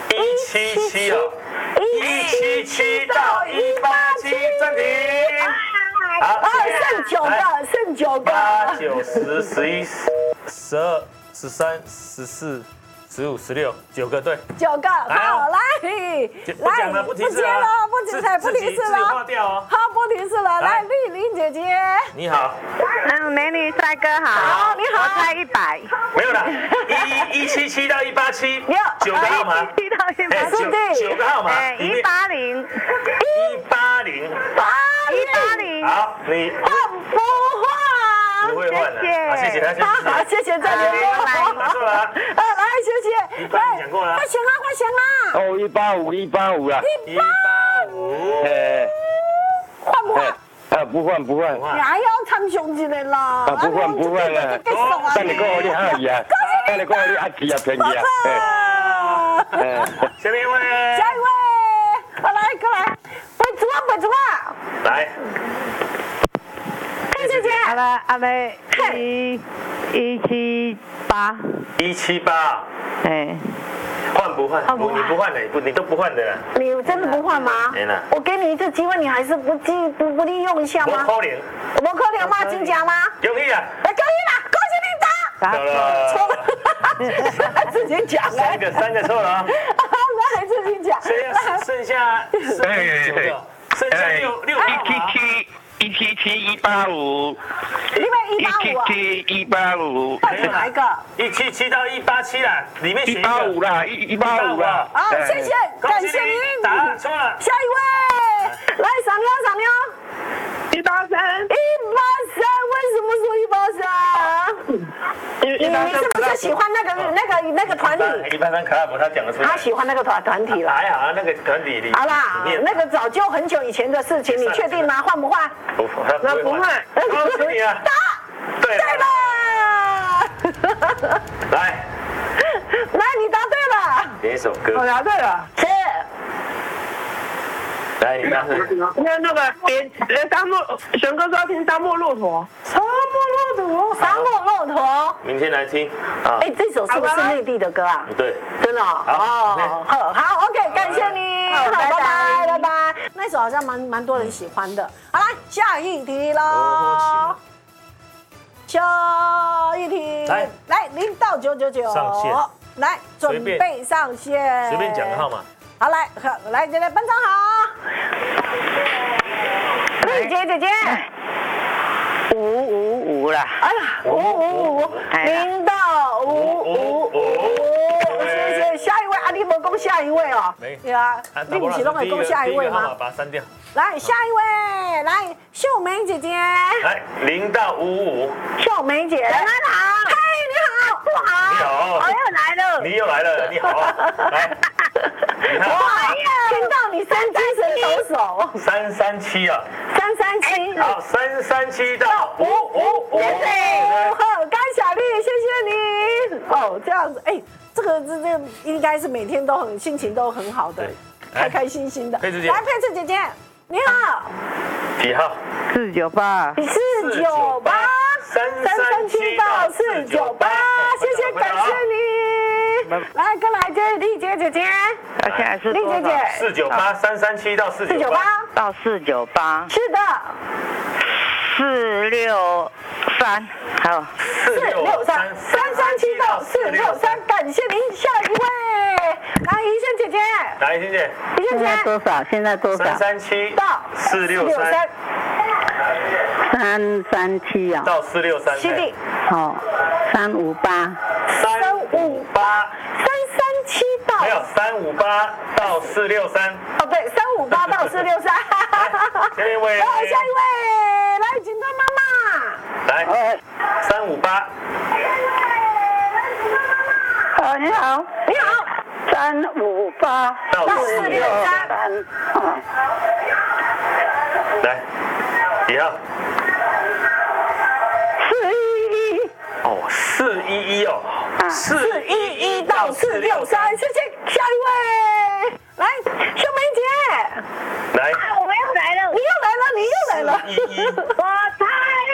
177哦，177到187暂停。好， 剩9个。 8、9、10、11、12、13、14、15、16，9个对。 9个，好，来， 不讲了，不提示了， 不提示了， 划掉哦。 好，不提示了，来，丽玲姐姐， 你好， 美女帅哥好， 好，你好， 我猜100， 没有啦，177到187，9个号码 ，177到187， 9个号码 ，180， 好，你换不换？ 不会换的，好，谢谢他， 好，谢谢再联络， 拿错了啊， 来，谢谢， 你讲过了， 快想啊， 哦，185啦， 185， 换不换？ 不换， 你还要参详一个啦， 不换了，等你跟我你好呀，等你跟我你阿吉啊便宜啊， 下面一位， 下一位，过来，备注啊， 来， 看姐姐， 阿妹178， 178，换不换？你不换的，你都不换的啦。 你真的不换吗？我给你一次机会，你还是不利用一下吗？ 不可能， 我可能吗？真假吗？ 恭喜啊！ 恭喜啦！恭喜你答错了， 自己讲了， 三个错了啊！ 来自己讲， 剩下9个，剩下6个。 177、185， 你们185，到底哪一个 ？177到187啦，里面选一个。 185啦，185啦。 好，谢谢，感谢您。 答案错了。 下一位，来赏妞。183，为什么说183？你是不是喜欢那个团体 ？183卡拉伯他讲得出来。 他喜欢那个团体了。 还好，那个团体里。 好啦，那个早就很久以前的事情，你确定吗？换不换？ 不换。恭喜你啊！对了。来， 你答对了。 点一首歌。 我答对了。是。 来，你答对。 那个沙漠，玄哥说要听沙漠骆驼。 沙漠骆驼。 明天来听啊。 哎，这首是不是内地的歌啊？ 对。 真的哦。好 ，OK， 感谢你。好，拜拜。那首好像蛮多人喜欢的。好，来下一题喽。下一题。来0到999。 上线。 来，准备上线。 随便讲个号码。 好，来，姐姐，本场好。丽姐姐 555啦。 哎呀，555，0到555。谢谢，下一位啊，你没讲下一位哦。 没。 对啊，你不是都会讲下一位吗？ 把它删掉。 来，下一位，来，秀梅姐姐。 来，0到555。 秀梅姐。好。嗨，你好。不好。 你好。你又来了，你好。来。你看， 听到你精神抖擞。 337啊。 337。 好，337到555。 甘小丽，谢谢你。哦，这样子，哎，这个应该是每天都心情都很好的，开心的。 佩芝姐， 来，佩芝姐姐，你好。 几号 498。 498。337到498，谢谢，感谢你。来，跟来接丽姐姐姐。 现在是丽姐姐。 498，337到498。 到498。 是的。 463，还有 463，337到463，感谢您。下一位，来，怡萱姐姐。 来，怡萱姐。 怡萱姐。现在多少 ？337 到 463。 337啊。 到463。 是的。 好，358。 358。337到。 没有358到463。 哦，对，358到463。 下一位。 下一位，来，锦端妈妈。 来，358。 你好。 你好。 358 到 463。 来，几号 411。 哦，411哦 ，411到463，谢谢。下一位，来，秀梅姐。 来。 我们又来了。 你又来了。 411。 我猜